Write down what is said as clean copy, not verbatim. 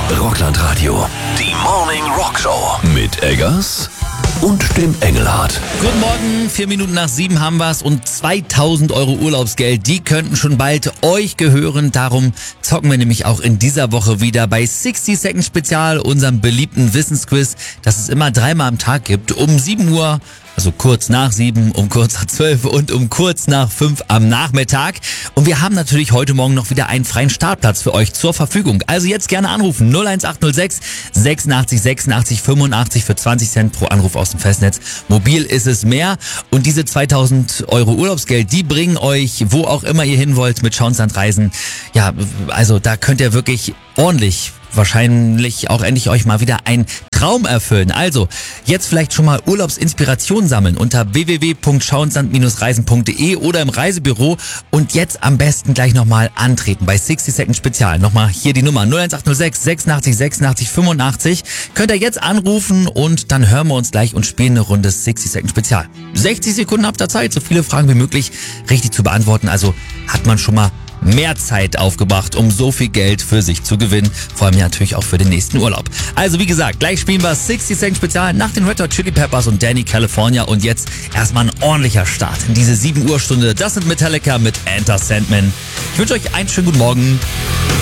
Rockland Radio. Die Morning Rock Show. Mit Eggers und dem Engelhardt. Guten Morgen, 4 Minuten nach 7 haben wir's und 2000 Euro Urlaubsgeld, die könnten schon bald euch gehören. Darum zocken wir nämlich auch in dieser Woche wieder bei 60 Second Spezial, unserem beliebten Wissensquiz, das es immer 3-mal am Tag gibt, um 7 Uhr. Also kurz nach 7, um kurz nach 12 und um kurz nach 5 am Nachmittag. Und wir haben natürlich heute Morgen noch wieder einen freien Startplatz für euch zur Verfügung. Also jetzt gerne anrufen. 01806 86 86 85 für 20 Cent pro Anruf aus dem Festnetz. Mobil ist es mehr. Und diese 2000 Euro Urlaubsgeld, die bringen euch, wo auch immer ihr hin wollt, mit Schauensland Reisen. Ja, also da könnt ihr wirklich ordentlich wahrscheinlich auch endlich euch mal wieder einen Traum erfüllen. Also, jetzt vielleicht schon mal Urlaubsinspiration sammeln unter www.schauensland-reisen.de oder im Reisebüro und jetzt am besten gleich nochmal antreten bei 60 Second Spezial. Nochmal hier die Nummer 01806 86 86 85. Könnt ihr jetzt anrufen und dann hören wir uns gleich und spielen eine Runde 60 Second Spezial. 60 Sekunden habt ihr Zeit, so viele Fragen wie möglich richtig zu beantworten. Also hat man schon mal mehr Zeit aufgebracht, um so viel Geld für sich zu gewinnen. Vor allem ja natürlich auch für den nächsten Urlaub. Also wie gesagt, gleich spielen wir 60 Second Spezial nach den Red Hot Chili Peppers und Danny California. Und jetzt erstmal ein ordentlicher Start in diese 7 Uhr Stunde. Das sind Metallica mit Enter Sandman. Ich wünsche euch einen schönen guten Morgen.